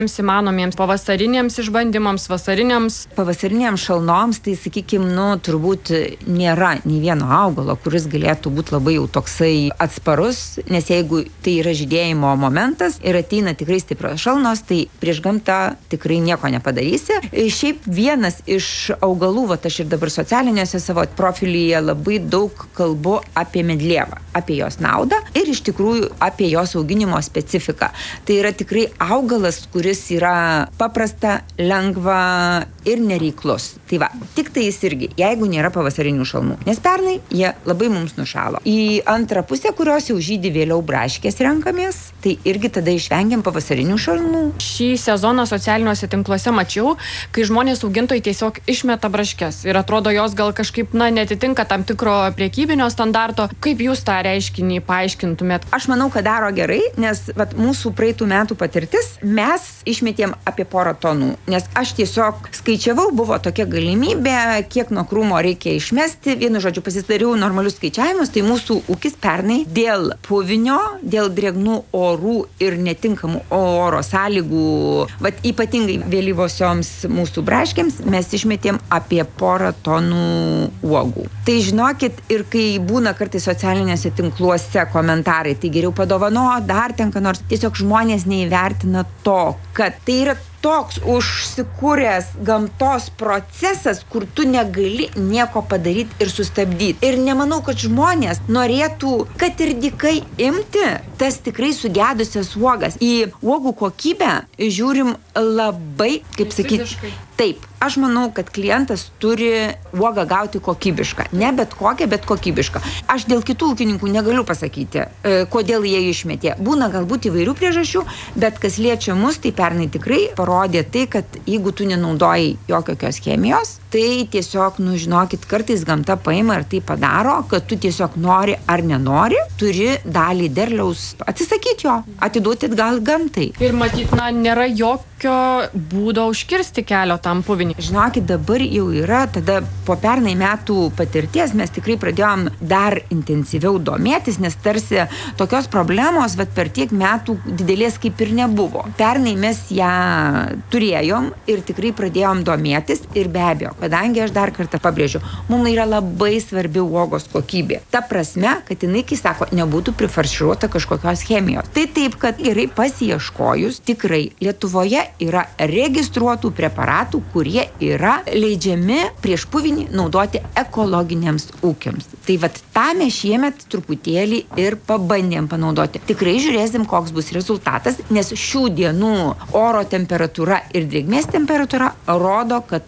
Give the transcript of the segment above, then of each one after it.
įmanomiems pavasariniams išbandymams, vasariniams. Pavasariniams šalnoms, tai sakykime, turbūt nėra nei vieno augalo, kuris galėtų būti labai jau toksai atsparus, nes jeigu tai yra žydėjimo momentas ir ateina tikrai stiprios šalnos, tai prieš gamtą tikrai nieko nepadarysi. Šiaip vienas iš augalų, aš ir dabar socialiniuose savo profilyje labai daug kalbu apie medlievą, apie jos naudą ir iš tikrųjų apie jos auginimo specifiką. Tai yra tikrai augalas, kuris yra paprasta, lengva ir nereiklus. Tai va, tik tai jis irgi, jeigu nėra pavasarinių šalmų. Nes pernai jie labai mums nušalo. Į antrą pusę, kurios jau žydi vėliau braškės renkamės, tai irgi tada išvengiam pavasarinių šalmų. Šį sezoną socialiniuose tinkluose mačiau, kai žmonės augintojai tiesiog išmeta braškes ir atrodo jos gal kažkaip, netitinka tam tikro priekybinio standarto. Kaip jūs tą reiškinį paaiškintumėt? Aš manau, kad daro gerai, nes mūsų praeitų metų patirtis, mes išmetėm apie 1 tonų, nes aš tiesiog skaičiavau, buvo tokia galimybė, kiek nuo krūmo reikia išmesti. Vienu žodžiu, pasidariau normalius skaičiavimus, tai mūsų ūkis pernai dėl puvinio, dėl drėgnų orų ir netinkamų oro sąlygų, ypatingai vėlyvosioms mūsų braškėms, mes išmetėm apie 1 tonų uogų. Tai žinokit, ir kai būna kartais socialiniuose tinkluose komentarai, tai geriau padovano, dar tenka nors, tiesiog žmonės neįvertina to, kad tai yra toks užsikūręs gamtos procesas, kur tu negali nieko padaryti ir sustabdyti. Ir nemanau, kad žmonės norėtų, kad ir dykai imti tas tikrai sugedusias uogas. Į uogų kokybę žiūrim labai, kaip sakyti, taip. Aš manau, kad klientas turi uogą gauti kokybišką. Ne bet kokią, bet kokybišką. Aš dėl kitų ūkininkų negaliu pasakyti, kodėl jie išmetė. Būna galbūt įvairių priežasčių, bet kas liečia mus, tai pernai tikrai parodė tai, kad jeigu tu nenaudoji jokios chemijos, tai tiesiog, žinokit, kartais gamta paima ir tai padaro, kad tu tiesiog nori ar nenori, turi dalį derliaus atsisakyti jo, atiduoti atgal gamtai. Ir matyt, nėra jokio būdo užkirsti kelio tam puviniui. Žinokit, dabar jau yra, tada po pernai metų patirties mes tikrai pradėjom dar intensyviau domėtis, nes tarsi tokios problemos, per tiek metų didelės kaip ir nebuvo. Pernai mes ją turėjom ir tikrai pradėjom domėtis ir be abejo, kadangi aš dar kartą pabrėžiu, mums yra labai svarbi uogos kokybė. Ta prasme, kad jinai, kai sako, nebūtų prifarširuota kažkokios chemijos. Tai taip, kad gerai pasiieškojus, tikrai Lietuvoje yra registruotų preparatų, kurie yra leidžiami prieš puvinį naudoti ekologiniams ūkiams. Tai tą mes šiemet truputėlį ir pabandėm panaudoti. Tikrai žiūrėsim, koks bus rezultatas, nes šių dienų oro temperatūra ir drėgmės temperatūra rodo, kad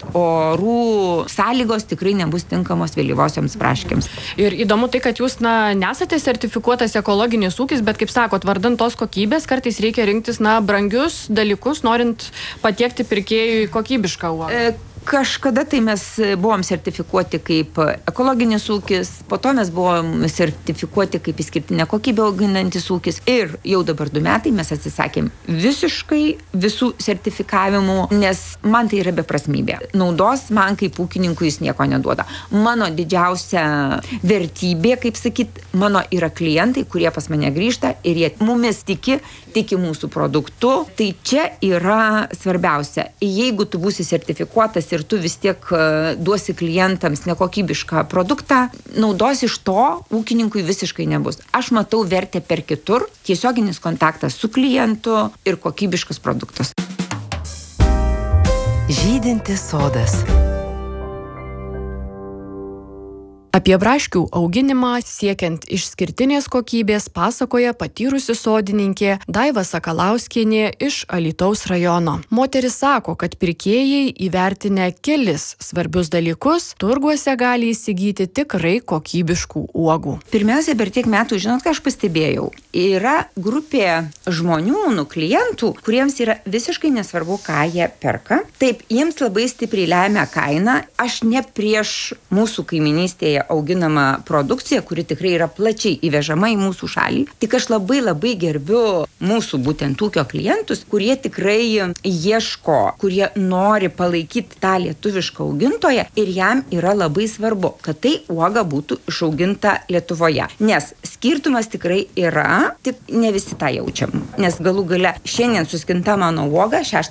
orų sąlygos tikrai nebus tinkamos vėlyvosioms braškėms. Ir įdomu tai, kad jūs nesate sertifikuotas ekologinis ūkis, bet kaip sakot, vardan tos kokybės kartais reikia rinktis brangius dalykus, norint patiekti pirkėjui kokybišką uogą. Kažkada tai mes buvom sertifikuoti kaip ekologinis ūkis, po to mes buvom sertifikuoti kaip išskirtinę kokybę auginantis ūkis ir jau dabar 2 metai mes atsisakėm visiškai visų sertifikavimų, nes man tai yra beprasmybė. Naudos man kaip ūkininkui jis nieko neduoda. Mano didžiausia vertybė, kaip sakyt, mano yra klientai, kurie pas mane grįžta ir jie mumis tiki mūsų produktu. Tai čia yra svarbiausia. Jeigu tu būsi sertifikuotas ir tu vis tiek duosi klientams nekokybišką produktą, naudos iš to ūkininkui visiškai nebus. Aš matau vertę per kitur, tiesioginis kontaktas su klientu ir kokybiškas produktas. Žydintis sodas. Apie braškių auginimą siekiant išskirtinės kokybės pasakoja patyrusi sodininkė Daiva Sakalauskienė iš Alytaus rajono. Moteris sako, kad pirkėjai įvertinę kelis svarbius dalykus, turguose gali įsigyti tikrai kokybiškų uogų. Pirmiausia, per tiek metų, žinot, ką aš pastebėjau, yra grupė žmonių, klientų, kuriems yra visiškai nesvarbu, ką jie perka. Taip, jiems labai stipriai lemia kaina. Aš ne prieš mūsų kaiminystėje auginama produkcija, kuri tikrai yra plačiai įvežama į mūsų šalį. Tik aš labai gerbiu mūsų būtent ūkio klientus, kurie tikrai ieško, kurie nori palaikyti tą lietuvišką augintoją ir jam yra labai svarbu, kad tai uoga būtų išauginta Lietuvoje. Nes skirtumas tikrai yra, tik ne visi tą jaučiam. Nes galų gale šiandien suskinta mano uoga, 6